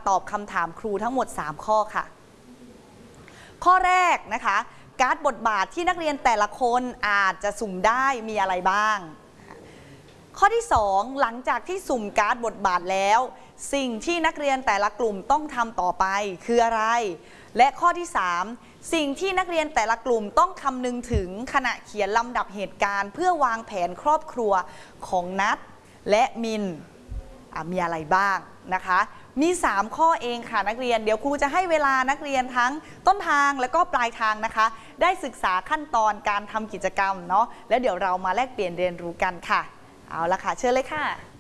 ตอบคำถามครูทั้งหมด3ข้อค่ะข้อแรกนะคะการ์ดบทบาทที่นักเรียนแต่ละคนอาจจะสุ่มได้มีอะไรบ้างข้อที่2หลังจากที่สุ่มการ์ดบทบาทแล้วสิ่งที่นักเรียนแต่ละกลุ่มต้องทำต่อไปคืออะไรและข้อที่3สิ่งที่นักเรียนแต่ละกลุ่มต้องคำนึงถึงขณะเขียนลำดับเหตุการณ์เพื่อวางแผนครอบครัวของนัทและมินมีอะไรบ้างนะคะมี3ข้อเองค่ะนักเรียนเดี๋ยวครูจะให้เวลานักเรียนทั้งต้นทางและก็ปลายทางนะคะได้ศึกษาขั้นตอนการทำกิจกรรมเนาะแล้วเดี๋ยวเรามาแลกเปลี่ยนเรียนรู้กันค่ะเอาละค่ะเชิญเลยค่ะ